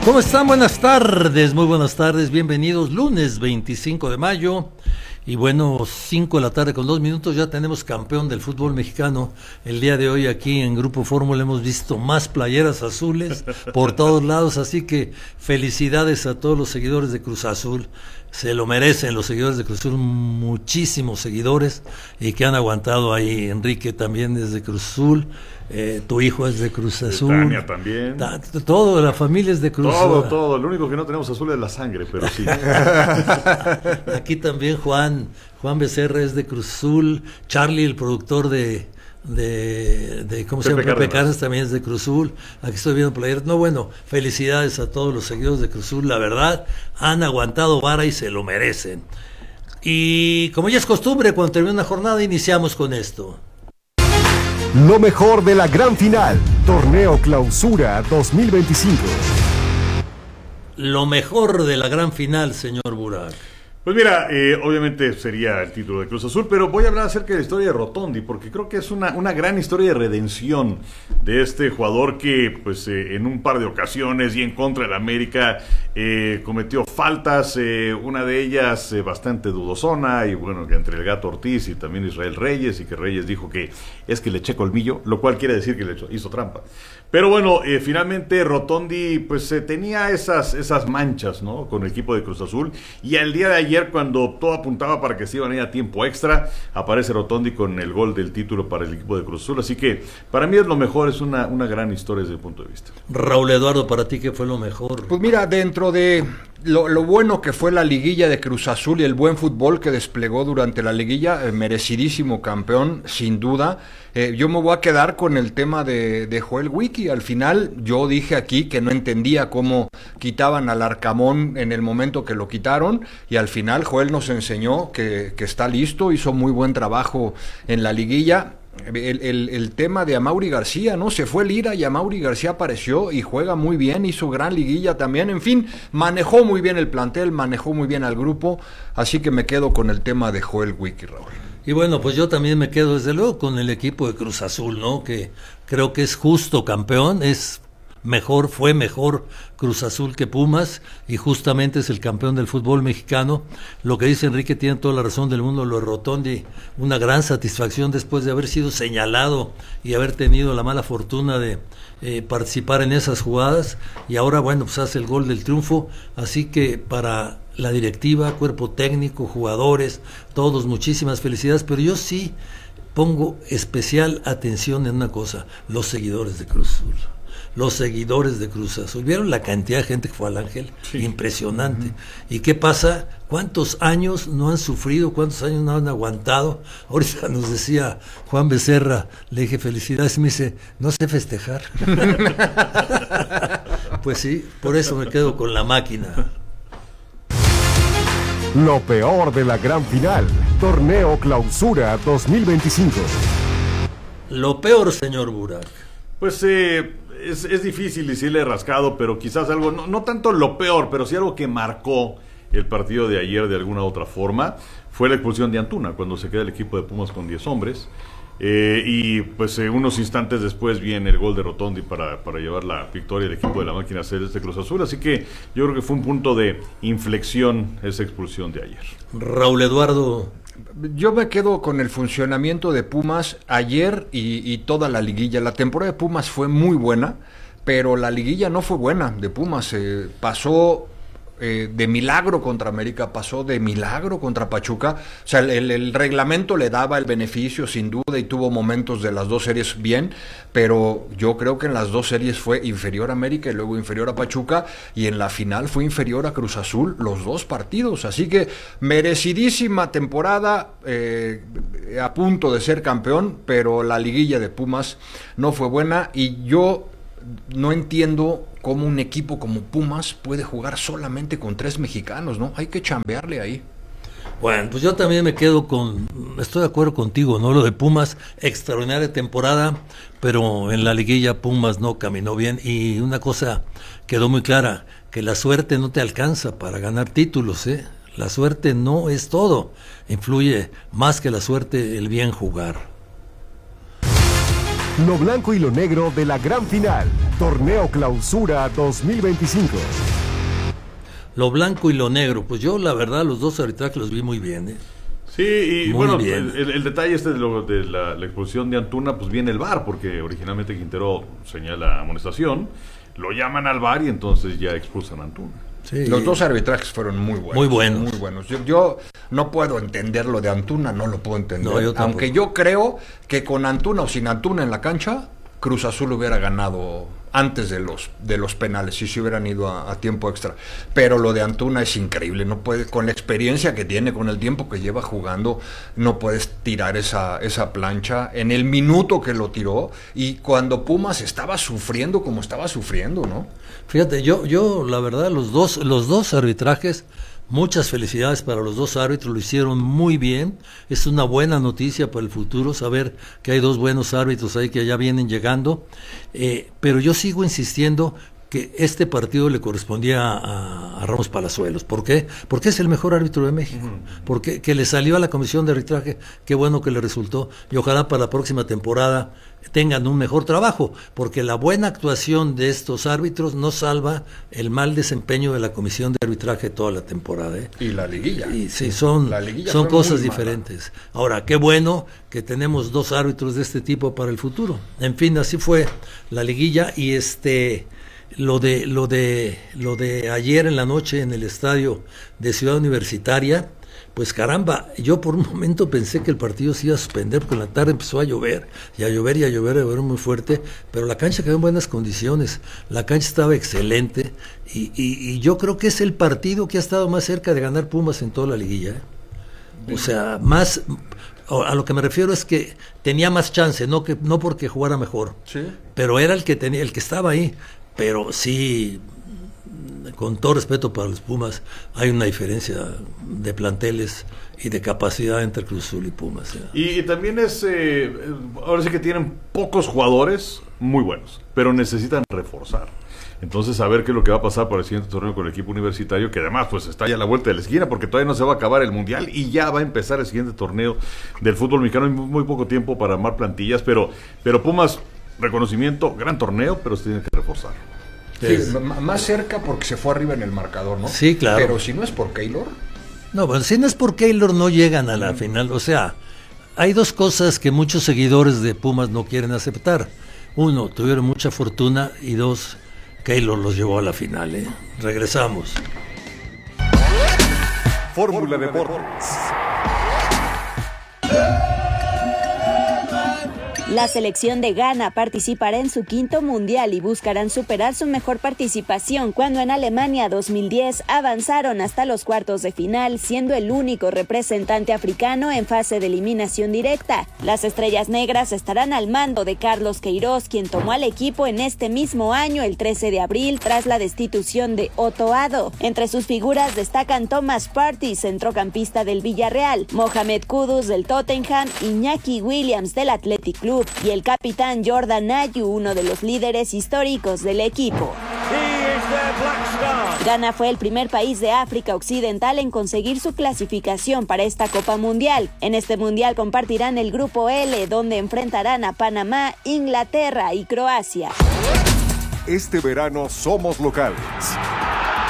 ¿Cómo están? Buenas tardes, muy buenas tardes, bienvenidos, lunes 25 de mayo, y bueno, 5 de la tarde con 2 minutos, ya tenemos campeón del fútbol mexicano. El día de hoy aquí en Grupo Fórmula hemos visto más playeras azules por todos lados, así que felicidades a todos los seguidores de Cruz Azul. Se lo merecen los seguidores de Cruz Azul, muchísimos seguidores, y que han aguantado ahí. Enrique también es de Cruz Azul, tu hijo es de Cruz Azul. Tania también. Todo, la familia es de Cruz Azul. Todo. Lo único que no tenemos azul es la sangre, pero sí. Aquí también Juan Becerra es de Cruz Azul. Charlie, el productor de ¿cómo se llama? Pepe Cárdenas también es de Cruz Azul. Aquí estoy viendo playeras. No, bueno, felicidades a todos los seguidores de Cruz Azul. La verdad, han aguantado vara y se lo merecen. Y como ya es costumbre, cuando termina una jornada, iniciamos con esto. Lo mejor de la gran final, Torneo Clausura 2025. Lo mejor de la gran final, señor Burak. Pues mira, obviamente sería el título de Cruz Azul, pero voy a hablar acerca de la historia de Rotondi, porque creo que es una gran historia de redención de este jugador que, pues, en un par de ocasiones y en contra del América cometió faltas, una de ellas bastante dudosona, y bueno, que entre el Gato Ortiz y también Israel Reyes, y que Reyes dijo que es que le eché colmillo, lo cual quiere decir que le hizo trampa. Pero bueno, finalmente Rotondi pues tenía esas manchas, ¿no?, con el equipo de Cruz Azul, y al día de ayer, cuando todo apuntaba para que se iban a ir a tiempo extra, aparece Rotondi con el gol del título para el equipo de Cruz Azul. Así que para mí es lo mejor, es una gran historia desde el punto de vista. Raúl Eduardo, para ti, ¿qué fue lo mejor? Pues mira, dentro de lo bueno que fue la liguilla de Cruz Azul y el buen fútbol que desplegó durante la liguilla, merecidísimo campeón, sin duda. Yo me voy a quedar con el tema de Joel Wiki. Al final yo dije aquí que no entendía cómo quitaban al Arcamón en el momento que lo quitaron, y al final Joel nos enseñó que está listo, hizo muy buen trabajo en la liguilla. El tema de Amaury García, ¿no? Se fue Lira y Amaury García apareció y juega muy bien, hizo gran liguilla también, en fin, manejó muy bien el plantel, manejó muy bien al grupo, así que me quedo con el tema de Joel Wiki, Raúl. Y bueno, pues yo también me quedo desde luego con el equipo de Cruz Azul, ¿no? Que creo que es justo campeón, fue mejor Cruz Azul que Pumas, y justamente es el campeón del fútbol mexicano. Lo que dice Enrique tiene toda la razón del mundo, lo de Rotondi, una gran satisfacción después de haber sido señalado y haber tenido la mala fortuna de participar en esas jugadas, y ahora bueno, pues hace el gol del triunfo. Así que para la directiva, cuerpo técnico, jugadores, todos, muchísimas felicidades. Pero yo sí pongo especial atención en una cosa: los seguidores de Cruz Azul. Los seguidores de Cruz Azul. ¿Vieron la cantidad de gente que fue al Ángel? Sí. Impresionante. ¿Y qué pasa? ¿Cuántos años no han sufrido? ¿Cuántos años no han aguantado? Ahorita nos decía Juan Becerra, le dije felicidades, y me dice, no sé festejar. Pues sí, por eso me quedo con la máquina. Lo peor de la gran final, Torneo Clausura 2025. Lo peor, señor Burak. Pues es difícil decirle rascado, pero quizás algo, no tanto lo peor, pero sí algo que marcó el partido de ayer de alguna otra forma, fue la expulsión de Antuna, cuando se queda el equipo de Pumas con 10 hombres. Y pues unos instantes después viene el gol de Rotondi para llevar la victoria del equipo de la máquina celeste de Cruz Azul. Así que yo creo que fue un punto de inflexión esa expulsión de ayer. Raúl Eduardo. Yo me quedo con el funcionamiento de Pumas ayer y toda la liguilla. La temporada de Pumas fue muy buena, pero la liguilla no fue buena de Pumas. Pasó de milagro contra América, pasó de milagro contra Pachuca. O sea, el reglamento le daba el beneficio sin duda y tuvo momentos de las dos series bien, pero yo creo que en las dos series fue inferior a América y luego inferior a Pachuca, y en la final fue inferior a Cruz Azul los dos partidos. Así que merecidísima temporada, a punto de ser campeón, pero la liguilla de Pumas no fue buena, y yo no entiendo cómo un equipo como Pumas puede jugar solamente con 3 mexicanos, ¿no? Hay que chambearle ahí. Bueno, pues yo también me quedo estoy de acuerdo contigo, ¿no? Lo de Pumas, extraordinaria temporada, pero en la liguilla Pumas no caminó bien, y una cosa quedó muy clara, que la suerte no te alcanza para ganar títulos, ¿eh? La suerte no es todo, influye más que la suerte el bien jugar. Lo blanco y lo negro de la gran final. Torneo Clausura 2025. Lo blanco y lo negro. Pues yo, la verdad, los dos arbitrajes los vi muy bien, ¿eh? Sí, y Muy bueno, bien. el detalle de la expulsión de Antuna, pues viene el VAR, porque originalmente Quintero señala amonestación, lo llaman al VAR y entonces ya expulsan a Antuna. Sí. Los dos arbitrajes fueron muy buenos. Muy buenos. Muy buenos. Yo no puedo entender lo de Antuna, no lo puedo entender. No, yo tampoco. Aunque yo creo que con Antuna o sin Antuna en la cancha, Cruz Azul hubiera ganado antes de los penales, si se hubieran ido a tiempo extra. Pero lo de Antuna es increíble, no puede, con la experiencia que tiene, con el tiempo que lleva jugando, no puedes tirar esa plancha en el minuto que lo tiró y cuando Pumas estaba sufriendo como estaba sufriendo, ¿no? Fíjate, yo la verdad, los dos arbitrajes, muchas felicidades para los dos árbitros, lo hicieron muy bien. Es una buena noticia para el futuro saber que hay dos buenos árbitros ahí que ya vienen llegando. Pero yo sigo insistiendo que este partido le correspondía a Ramos Palazuelos. ¿Por qué? Porque es el mejor árbitro de México. Porque que le salió a la comisión de arbitraje, qué bueno que le resultó. Y ojalá para la próxima temporada tengan un mejor trabajo, porque la buena actuación de estos árbitros no salva el mal desempeño de la comisión de arbitraje toda la temporada, ¿eh? Y la liguilla. Y sí, son cosas diferentes. Ahora, qué bueno que tenemos dos árbitros de este tipo para el futuro. En fin, así fue la liguilla y lo de ayer en la noche en el estadio de Ciudad Universitaria, pues caramba, yo por un momento pensé que el partido se iba a suspender porque en la tarde empezó a llover muy fuerte, pero la cancha quedó en buenas condiciones, la cancha estaba excelente y yo creo que es el partido que ha estado más cerca de ganar Pumas en toda la liguilla, ¿eh? O sea, más, a lo que me refiero es que tenía más chance, no porque jugara mejor, ¿Sí? pero era el que estaba ahí. Pero sí, con todo respeto para los Pumas, hay una diferencia de planteles y de capacidad entre Cruz Azul y Pumas. Y también ahora sí que tienen pocos jugadores muy buenos, pero necesitan reforzar. Entonces, a ver qué es lo que va a pasar para el siguiente torneo con el equipo universitario, que además pues está ya a la vuelta de la esquina, porque todavía no se va a acabar el Mundial y ya va a empezar el siguiente torneo del fútbol mexicano. Hay muy poco tiempo para armar plantillas, pero Pumas, reconocimiento, gran torneo, pero se tiene que reforzar. Sí, más cerca porque se fue arriba en el marcador, ¿no? Sí, claro. Pero si no es por Keylor. No, bueno, si no es por Keylor no llegan a la final. O sea, hay dos cosas que muchos seguidores de Pumas no quieren aceptar. Uno, tuvieron mucha fortuna y dos, Keylor los llevó a la final, ¿eh? Regresamos. Fórmula Deportes. La selección de Ghana participará en su quinto mundial y buscarán superar su mejor participación cuando en Alemania 2010 avanzaron hasta los cuartos de final, siendo el único representante africano en fase de eliminación directa. Las estrellas negras estarán al mando de Carlos Queiroz, quien tomó al equipo en este mismo año, el 13 de abril, tras la destitución de Otto Addo. Entre sus figuras destacan Thomas Partey, centrocampista del Villarreal, Mohamed Kudus del Tottenham, Iñaki Williams del Athletic Club y el capitán Jordan Ayew, uno de los líderes históricos del equipo. Ghana fue el primer país de África Occidental en conseguir su clasificación para esta Copa Mundial. En este mundial compartirán el grupo L, donde enfrentarán a Panamá, Inglaterra y Croacia. Este verano somos locales.